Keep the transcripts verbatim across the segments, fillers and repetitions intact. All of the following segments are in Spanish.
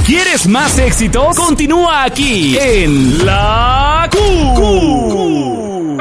¿Quieres más éxitos? Continúa aquí en La Q. Q.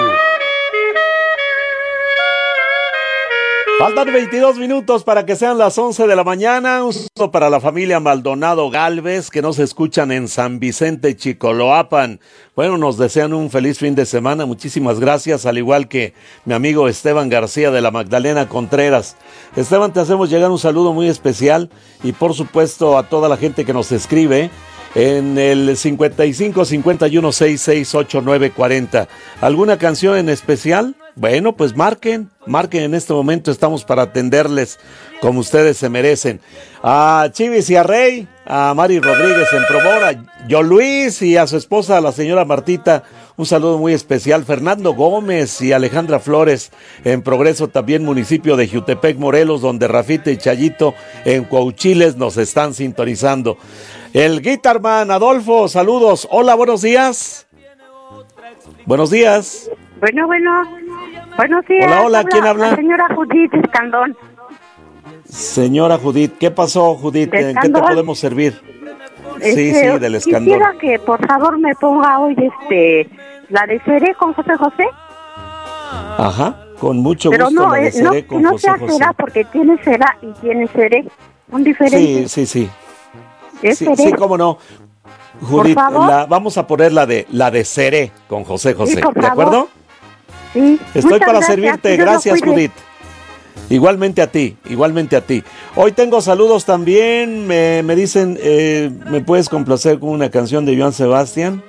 Faltan veintidós minutos para que sean las once de la mañana. Un saludo para la familia Maldonado Galvez, que nos escuchan en San Vicente, Chicoloapan. Bueno, nos desean un feliz fin de semana. Muchísimas gracias, al igual que mi amigo Esteban García de la Magdalena Contreras. Esteban, te hacemos llegar un saludo muy especial y por supuesto a toda la gente que nos escribe en el cincuenta y cinco, cincuenta y uno, sesenta y seis, ochenta y nueve, cuarenta. ¿Alguna canción en especial? Bueno, pues marquen, marquen en este momento, estamos para atenderles como ustedes se merecen. A Chivis y a Rey, a Mari Rodríguez en Promora, a Yo Luis y a su esposa, la señora Martita, un saludo muy especial. Fernando Gómez y Alejandra Flores en Progreso, también municipio de Jutepec, Morelos, donde Rafita y Chayito en Coahuiles nos están sintonizando. El Guitarman Adolfo, saludos. Hola, buenos días. Buenos días. Bueno, bueno, buenos días. Hola, hola, ¿quién habla? La señora Judith Escandón. Señora Judith, ¿qué pasó, Judith? ¿En qué te podemos servir? Sí, Este, sí, del Escandón. Quisiera que por favor me ponga hoy este la de Seré con José José. Ajá, con mucho Pero gusto no, la de eh, Seré no, con no José sea José. Será porque tiene Será y tiene Seré. Un diferente. Sí, sí, sí. Es Sí, Seré. sí, cómo no. Judith, Por favor. la, vamos a poner la de la de Seré con José José, Sí, por ¿de favor. acuerdo? Sí. Estoy Muchas para gracias, servirte, Dios lo gracias, cuide. Judith. Igualmente a ti, igualmente a ti. Hoy tengo saludos también, me, me dicen, eh, ¿me puedes complacer con una canción de Joan Sebastián?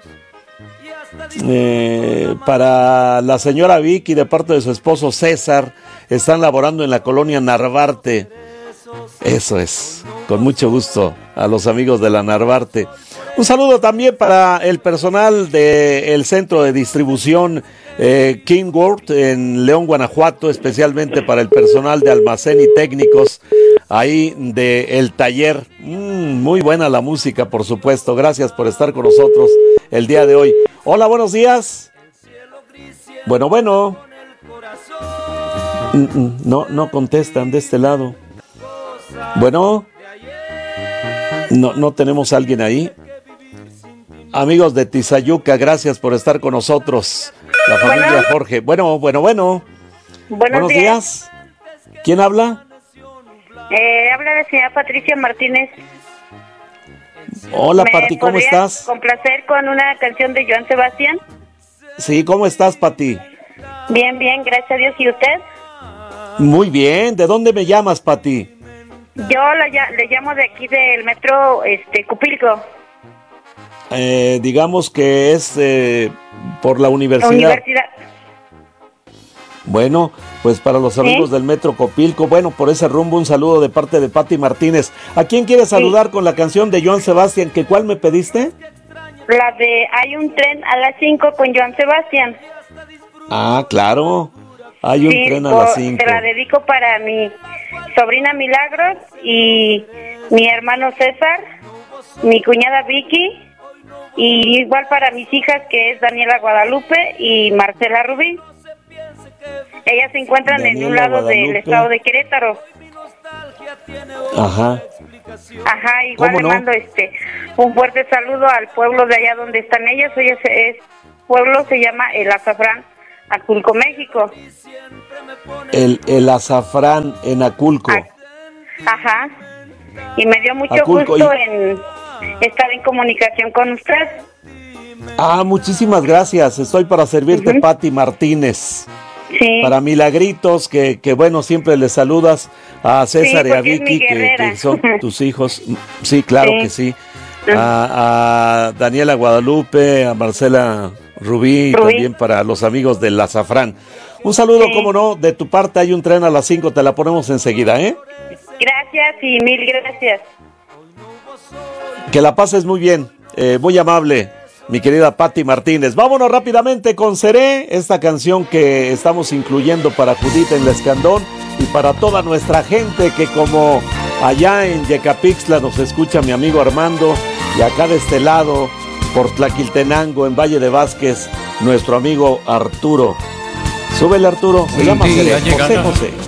Eh, para la señora Vicky, de parte de su esposo César, están laborando en la colonia Narvarte. Eso es, con mucho gusto a los amigos de la Narvarte. Un saludo también para el personal del centro de distribución eh, King World en León, Guanajuato, especialmente para el personal de almacén y técnicos ahí del taller. Mm, muy buena la música, por supuesto. Gracias por estar con nosotros el día de hoy. Hola, buenos días. Bueno, bueno. Mm, mm, no, no contestan de este lado. Bueno, no, no tenemos a alguien ahí. Amigos de Tizayuca, gracias por estar con nosotros. La familia Bueno. Jorge. Bueno, bueno, bueno. Buenos, Buenos días. días. ¿Quién habla? Eh, habla la señora Patricia Martínez. Hola, ¿Me Pati, ¿cómo podría estás? complacer con una canción de Joan Sebastián? Sí, ¿cómo estás, Pati? Bien, bien, gracias a Dios. ¿Y usted? Muy bien. ¿De dónde me llamas, Pati? Yo la ya- le llamo de aquí del metro este Cupilco. Eh, digamos que es eh, por la universidad. Universidad. Bueno, pues para los amigos ¿Sí? del Metro Copilco, bueno, por ese rumbo un saludo de parte de Pati Martínez. ¿A quién quieres saludar con la canción de Joan Sebastián? ¿Que cuál me pediste? La de Hay un tren a las cinco con Joan Sebastián. Ah, claro. Hay un Sí, tren a por- las cinco. Te la dedico para mi sobrina Milagros y mi hermano César, mi cuñada Vicky, y igual para mis hijas, que es Daniela Guadalupe y Marcela Rubí. Ellas se encuentran en Daniela un lado del Guadalupe. estado de Querétaro. Ajá. Ajá, igual ¿Cómo le no? mando este un fuerte saludo al pueblo de allá donde están ellas. Ese es, pueblo se llama El Azafrán, Aculco, México. El, el azafrán en Aculco. A- Ajá. Y me dio mucho Aculco, gusto y- en estar en comunicación con usted. Ah, muchísimas gracias. Estoy para servirte, Ujú. Pati Martínez. Sí. Para Milagritos, que, que bueno, siempre les saludas a César Sí, y a porque es mi Vicky, que, guerrera. que son tus hijos. Sí, claro Sí. que sí. A, a Daniela Guadalupe, a Marcela Rubí, y Rubí. también para los amigos del Azafrán. Un saludo, Sí. cómo no, de tu parte hay un tren a las cinco, te la ponemos enseguida, ¿eh? Gracias y mil gracias. Que la pases muy bien, eh, muy amable, mi querida Pati Martínez. Vámonos rápidamente con Seré, esta canción que estamos incluyendo para Judith en La Escandón y para toda nuestra gente que como allá en Yecapixtla nos escucha mi amigo Armando, y acá de este lado, por Tlaquiltenango, en Valle de Vázquez, nuestro amigo Arturo. Súbele, Arturo, se Un llama día Seré, José llegará. José.